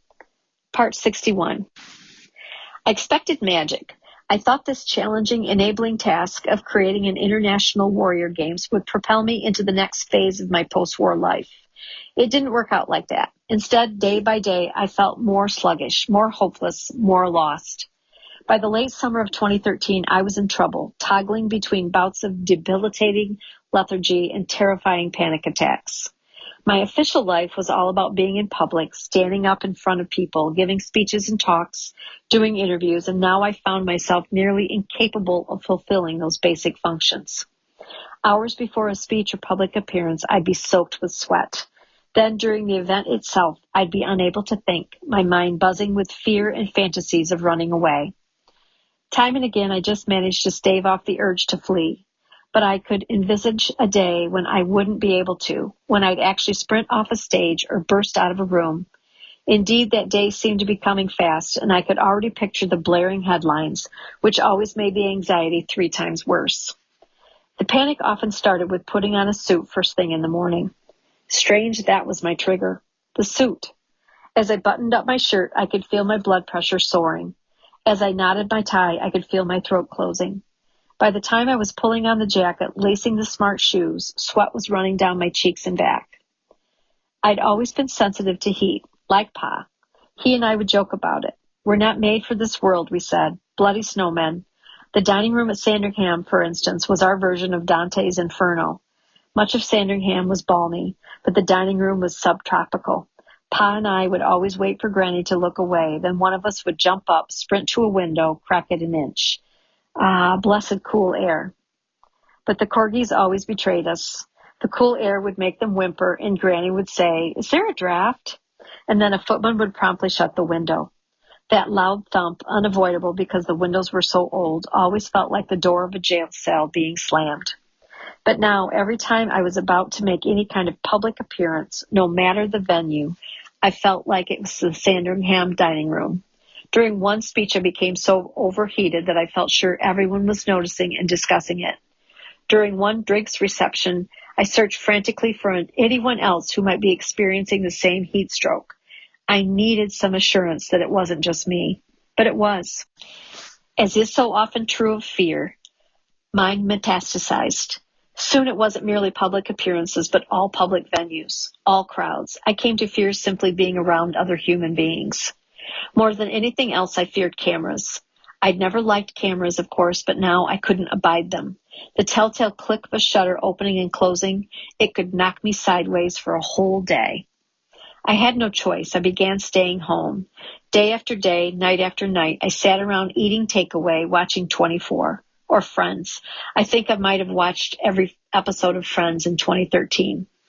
Part sixty-one. I expected magic. I thought this challenging, enabling task of creating an International Warrior Games would propel me into the next phase of my post-war life. It didn't work out like that. Instead, day by day, I felt more sluggish, more hopeless, more lost. By the late summer of twenty thirteen, I was in trouble, toggling between bouts of debilitating lethargy and terrifying panic attacks. My official life was all about being in public, standing up in front of people, giving speeches and talks, doing interviews, and now I found myself nearly incapable of fulfilling those basic functions. Hours before a speech or public appearance, I'd be soaked with sweat. Then, during the event itself, I'd be unable to think, my mind buzzing with fear and fantasies of running away. Time and again, I just managed to stave off the urge to flee. But I could envisage a day when I wouldn't be able to, when I'd actually sprint off a stage or burst out of a room. Indeed, that day seemed to be coming fast, and I could already picture the blaring headlines, which always made the anxiety three times worse. The panic often started with putting on a suit first thing in the morning. Strange that was my trigger. The suit. As I buttoned up my shirt, I could feel my blood pressure soaring. As I knotted my tie, I could feel my throat closing. By the time I was pulling on the jacket, lacing the smart shoes, sweat was running down my cheeks and back. I'd always been sensitive to heat, like Pa. He and I would joke about it. We're not made for this world, we said. Bloody snowmen. The dining room at Sandringham, for instance, was our version of Dante's Inferno. Much of Sandringham was balmy, but the dining room was subtropical. Pa and I would always wait for Granny to look away, then one of us would jump up, sprint to a window, crack it an inch. Ah, blessed cool air. But the corgis always betrayed us. The cool air would make them whimper, and Granny would say, "Is there a draft?" And then a footman would promptly shut the window. That loud thump, unavoidable because the windows were so old, always felt like the door of a jail cell being slammed. But now, every time I was about to make any kind of public appearance, no matter the venue, I felt like it was the Sandringham dining room. During one speech, I became so overheated that I felt sure everyone was noticing and discussing it. During one Driggs reception, I searched frantically for anyone else who might be experiencing the same heat stroke. I needed some assurance that it wasn't just me, but it was. As is so often true of fear, mine metastasized. Soon it wasn't merely public appearances, but all public venues, all crowds. I came to fear simply being around other human beings. More than anything else, I feared cameras. I'd never liked cameras, of course, but now I couldn't abide them. The telltale click of a shutter opening and closing, it could knock me sideways for a whole day. I had no choice. I began staying home. Day after day, night after night, I sat around eating takeaway, watching twenty-four, or Friends. I think I might have watched every episode of Friends in twenty thirteen.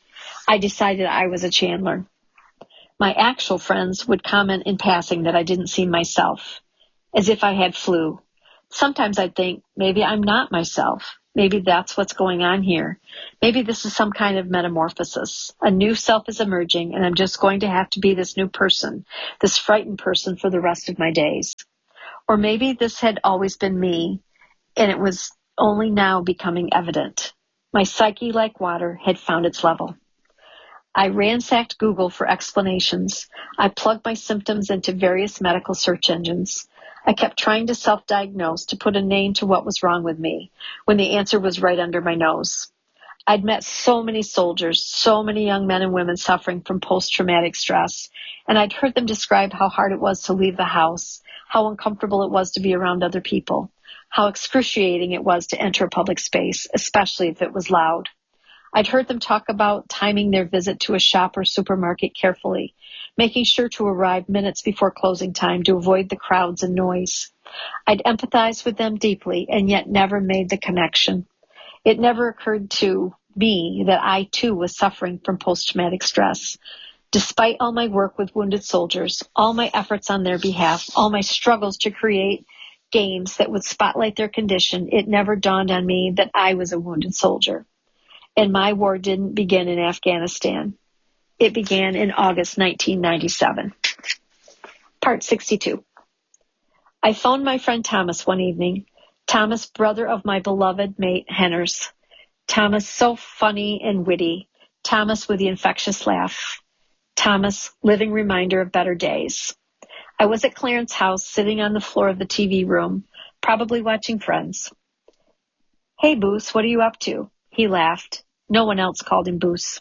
I decided I was a Chandler. My actual friends would comment in passing that I didn't seem myself, as if I had flu. Sometimes I'd think, maybe I'm not myself. Maybe that's what's going on here. Maybe this is some kind of metamorphosis. A new self is emerging, and I'm just going to have to be this new person, this frightened person for the rest of my days. Or maybe this had always been me, and it was only now becoming evident. My psyche, like water, had found its level. I ransacked Google for explanations. I plugged my symptoms into various medical search engines. I kept trying to self-diagnose, to put a name to what was wrong with me, when the answer was right under my nose. I'd met so many soldiers, so many young men and women suffering from post-traumatic stress, and I'd heard them describe how hard it was to leave the house, how uncomfortable it was to be around other people, how excruciating it was to enter a public space, especially if it was loud. I'd heard them talk about timing their visit to a shop or supermarket carefully, making sure to arrive minutes before closing time to avoid the crowds and noise. I'd empathized with them deeply and yet never made the connection. It never occurred to me that I too was suffering from post-traumatic stress. Despite all my work with wounded soldiers, all my efforts on their behalf, all my struggles to create games that would spotlight their condition, it never dawned on me that I was a wounded soldier. And my war didn't begin in Afghanistan. It began in August nineteen ninety-seven. Part sixty-two. I phoned my friend Thomas one evening. Thomas, brother of my beloved mate Henners. Thomas, so funny and witty. Thomas with the infectious laugh. Thomas, living reminder of better days. I was at Clarence's house, sitting on the floor of the T V room, probably watching Friends. Hey, Boos, what are you up to? He laughed. No one else called him Boos.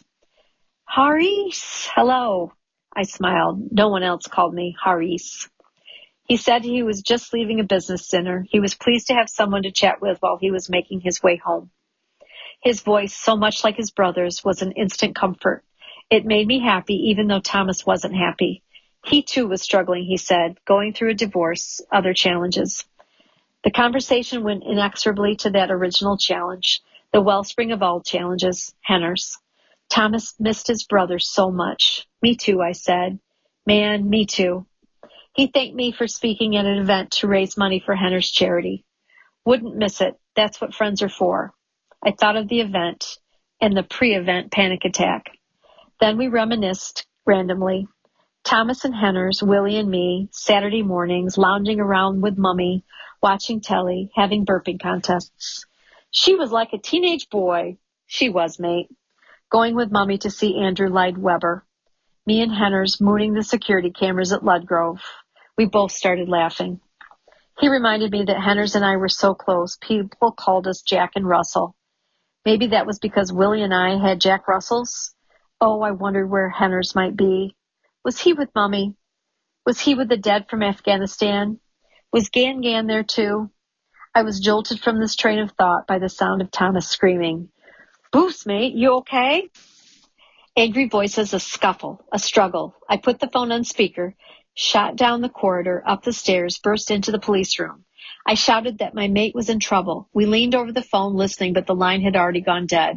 Haris, hello. I smiled. No one else called me Haris. He said he was just leaving a business dinner. He was pleased to have someone to chat with while he was making his way home. His voice, so much like his brother's, was an instant comfort. It made me happy, even though Thomas wasn't happy. He too was struggling, he said, going through a divorce, other challenges. The conversation went inexorably to that original challenge, the wellspring of all challenges, Henners. Thomas missed his brother so much. Me too, I said. Man, me too. He thanked me for speaking at an event to raise money for Henners' charity. Wouldn't miss it. That's what friends are for. I thought of the event and the pre-event panic attack. Then we reminisced randomly. Thomas and Henners, Willie and me, Saturday mornings, lounging around with Mummy, watching telly, having burping contests. She was like a teenage boy. She was, mate. Going with Mummy to see Andrew Lloyd Webber. Me and Henners mooning the security cameras at Ludgrove. We both started laughing. He reminded me that Henners and I were so close, people called us Jack and Russell. Maybe that was because Willie and I had Jack Russells. Oh, I wondered where Henners might be. Was he with Mummy? Was he with the dead from Afghanistan? Was Gan Gan there too? I was jolted from this train of thought by the sound of Thomas screaming, Boos, mate, you okay? Angry voices, a scuffle, a struggle. I put the phone on speaker, shot down the corridor, up the stairs, burst into the police room. I shouted that my mate was in trouble. We leaned over the phone listening, but the line had already gone dead.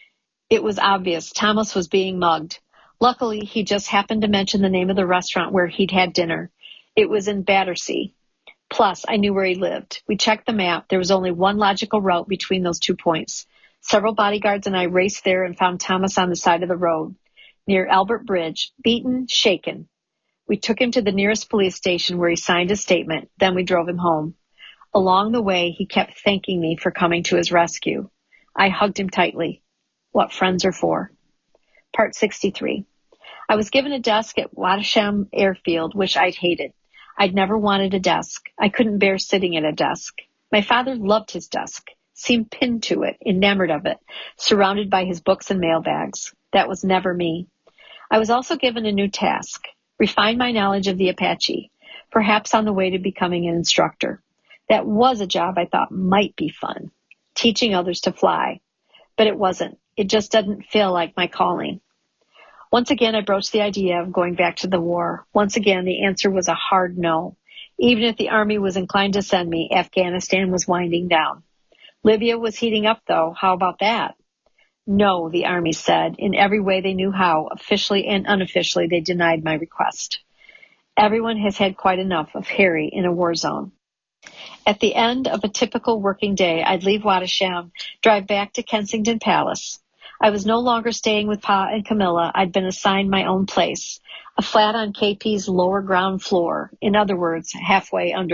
It was obvious. Thomas was being mugged. Luckily, he just happened to mention the name of the restaurant where he'd had dinner. It was in Battersea. Plus, I knew where he lived. We checked the map. There was only one logical route between those two points. Several bodyguards and I raced there and found Thomas on the side of the road, near Albert Bridge, beaten, shaken. We took him to the nearest police station where he signed a statement. Then we drove him home. Along the way, he kept thanking me for coming to his rescue. I hugged him tightly. What friends are for. Part sixty-three. I was given a desk at Wadasham Airfield, which I'd hated. I'd never wanted a desk. I couldn't bear sitting at a desk. My father loved his desk, seemed pinned to it, enamored of it, surrounded by his books and mail bags. That was never me. I was also given a new task, refine my knowledge of the Apache, perhaps on the way to becoming an instructor. That was a job I thought might be fun, teaching others to fly. But it wasn't. It just didn't feel like my calling. Once again, I broached the idea of going back to the war. Once again, the answer was a hard no. Even if the Army was inclined to send me, Afghanistan was winding down. Libya was heating up, though. How about that? No, the Army said. In every way they knew how, officially and unofficially, they denied my request. Everyone has had quite enough of Harry in a war zone. At the end of a typical working day, I'd leave Wattisham, drive back to Kensington Palace. I was no longer staying with Pa and Camilla. I'd been assigned my own place, a flat on K P's lower ground floor, in other words, halfway under